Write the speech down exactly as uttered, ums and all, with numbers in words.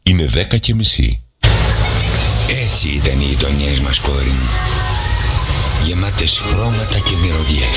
Είναι δέκα και μισή. Έτσι ήταν οι γειτονιές μας, κόρη μου. Γεμάτες χρώματα και μυρωδιές.